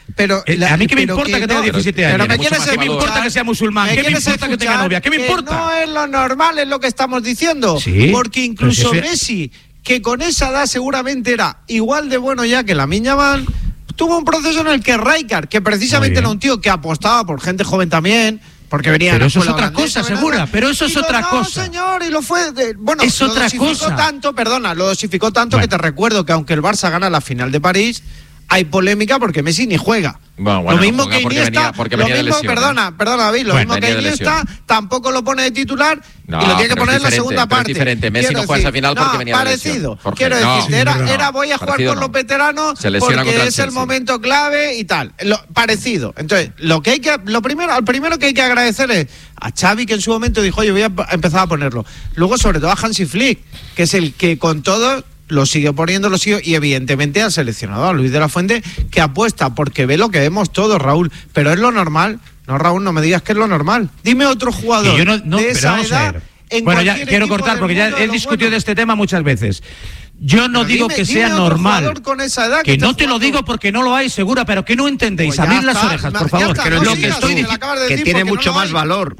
Pero a mí qué me importa que tenga 17 años. ¿Qué me importa que sea musulmán? ¿Qué me importa que tenga novia? ¿Qué me importa? No es lo normal, es lo que estamos diciendo. Sí, porque incluso Messi, que con esa edad seguramente era igual de bueno ya que Lamine Yamal, tuvo un proceso en el que Rijkaard, que precisamente era un tío que apostaba por gente joven también, porque venía. Pero eso es otra cosa, Segura. Pero eso es otra cosa. No, señor, y lo fue. Bueno, es otra cosa. Lo dosificó tanto que te recuerdo que aunque el Barça gana la final de París, hay polémica porque Messi ni juega. Bueno, lo mismo que Iniesta, perdona, David, lo mismo que Iniesta tampoco lo pone de titular y lo tiene que poner en la segunda parte. Es diferente, Messi no juega esa final porque venía de lesión. Quiero decir, era voy a jugar con los veteranos porque es el momento clave y tal. Parecido. Entonces, lo primero que hay que agradecer es a Xavi, que en su momento dijo, oye, voy a empezar a ponerlo. Luego, sobre todo, a Hansi Flick, que es el que con todo lo sigue poniendo, y evidentemente al seleccionador, a Luis de la Fuente, que apuesta porque ve lo que vemos todos, Raúl, pero es lo normal. No, Raúl, no me digas que es lo normal. Dime otro jugador de esa edad. Bueno, ya quiero cortar porque ya he discutido de este tema muchas veces. Yo no digo que sea normal. Que no te lo digo porque no lo hay, Segura, pero que no entendéis. Abrid las orejas, por favor. Lo que estoy diciendo que tiene mucho más valor,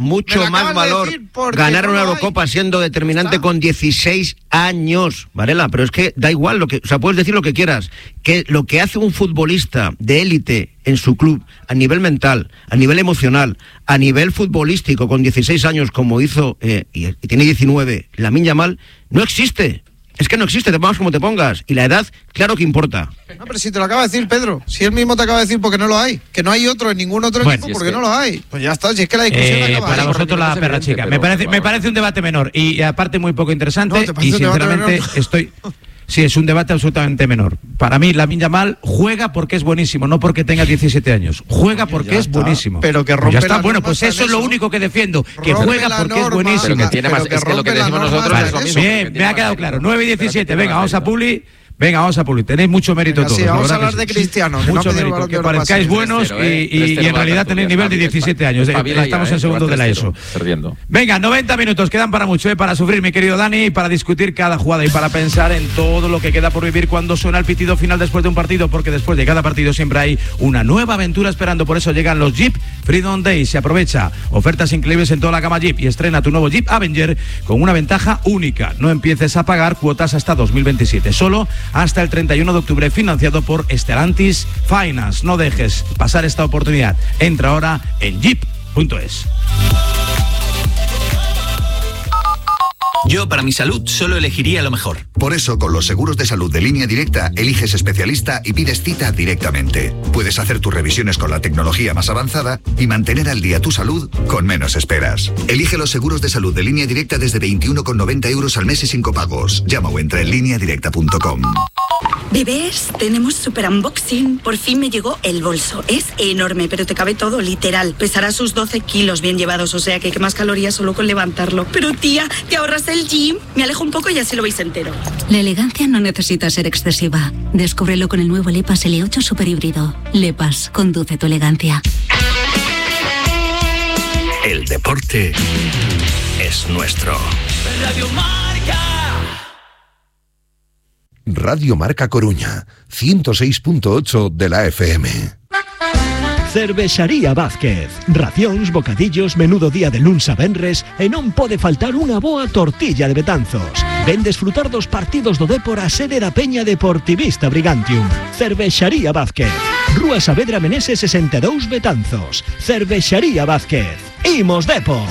ganar una Eurocopa siendo determinante con 16 años, Varela, pero es que da igual, puedes decir lo que quieras, que lo que hace un futbolista de élite en su club, a nivel mental, a nivel emocional, a nivel futbolístico, con 16 años, como hizo, y tiene 19, Lamine Yamal, no existe. Es que no existe, te pongas como te pongas. Y la edad, claro que importa. No, pero si te lo acaba de decir Pedro. Si él mismo te acaba de decir porque no lo hay. Que no hay otro en ningún otro equipo porque no lo hay. Pues ya está, si es que la discusión acaba para ahí. Vosotros la perra chica. Me parece un debate menor. Y aparte muy poco interesante. Y sinceramente estoy... Sí, es un debate absolutamente menor. Para mí, Lamine Yamal juega porque es buenísimo, no porque tenga 17 años. Juega porque es buenísimo. Pero que rompe bueno, pues eso es lo único que defiendo. Que juega porque es buenísimo. Pero que tiene más, es que lo que decimos nosotros es lo mismo. Bien, me ha quedado claro. 9 y 17. Venga, vamos a Publi. Tenéis mucho mérito todos. Sí, vamos a hablar de Cristiano. Mucho mérito, que parezcáis buenos y en realidad tenéis nivel de 17 años. Estamos en segundo de la ESO. Venga, 90 minutos, quedan para mucho, para sufrir, mi querido Dani, para discutir cada jugada y para pensar en todo lo que queda por vivir cuando suena el pitido final después de un partido, porque después de cada partido siempre hay una nueva aventura esperando. Por eso llegan los Jeep Freedom Days. Se aprovecha ofertas increíbles en toda la gama Jeep y estrena tu nuevo Jeep Avenger con una ventaja única. No empieces a pagar cuotas hasta 2027, solo hasta el 31 de octubre, financiado por Stellantis Finance. No dejes pasar esta oportunidad. Entra ahora en jeep.es. Yo, para mi salud, solo elegiría lo mejor. Por eso, con los seguros de salud de Línea Directa, eliges especialista y pides cita directamente. Puedes hacer tus revisiones con la tecnología más avanzada y mantener al día tu salud con menos esperas. Elige los seguros de salud de Línea Directa desde 21,90 € al mes y sin copagos. Llama o entra en lineadirecta.com. Bebés, tenemos super unboxing. Por fin me llegó el bolso. Es enorme, pero te cabe todo, literal. Pesará sus 12 kilos bien llevados, o sea que más calorías solo con levantarlo. Pero tía, ¿te ahorras el gym? Me alejo un poco y así lo veis entero. La elegancia no necesita ser excesiva. Descúbrelo con el nuevo LePas L8 Super Híbrido. LePas, conduce tu elegancia. El deporte es nuestro. Radio Marca. Radio Marca Coruña, 106.8 de la FM. Cervexaría Vázquez. Racións, bocadillos, menudo día de luns a venres e non pode faltar unha boa tortilla de Betanzos. Ven desfrutar dos partidos do Dépor a sede da Peña Deportivista Brigantium. Cervexaría Vázquez. Rúa Saavedra Meneses 62 Betanzos. Cervexaría Vázquez. Imos Dépor.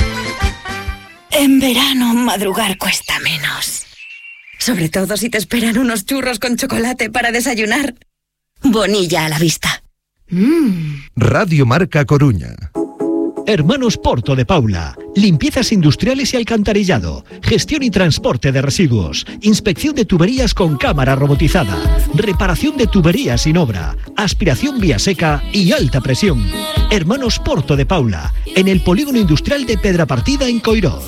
En verano madrugar cuesta menos. Sobre todo si te esperan unos churros con chocolate para desayunar. Bonilla a la vista. Radio Marca Coruña. Hermanos Porto de Paula. Limpiezas industriales y alcantarillado. Gestión y transporte de residuos. Inspección de tuberías con cámara robotizada. Reparación de tuberías sin obra. Aspiración vía seca y alta presión. Hermanos Porto de Paula. En el polígono industrial de Pedrapartida en Coirós.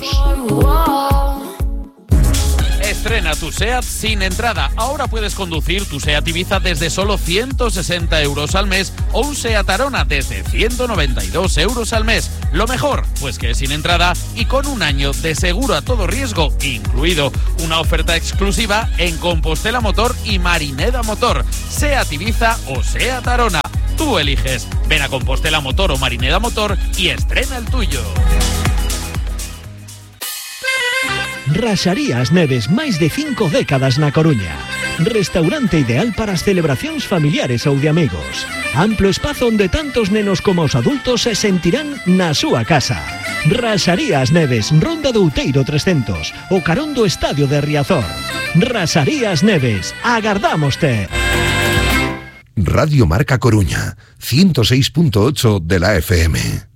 Estrena tu SEAT sin entrada. Ahora puedes conducir tu SEAT Ibiza desde solo 160 € al mes o un SEAT Arona desde 192 € al mes. Lo mejor, pues que es sin entrada y con un año de seguro a todo riesgo incluido. Una oferta exclusiva en Compostela Motor y Marineda Motor. SEAT Ibiza o SEAT Arona. Tú eliges. Ven a Compostela Motor o Marineda Motor y estrena el tuyo. Raxarías Neves, máis de 5 décadas na Coruña. Restaurante ideal para as celebracións familiares ou de amigos. Amplo espazo onde tantos nenos como os adultos se sentirán na súa casa. Raxarías Neves, Ronda do Outeiro 300, o carón do Estadio de Riazor. Raxarías Neves, agardámoste. Radio Marca Coruña, 106.8 de la FM.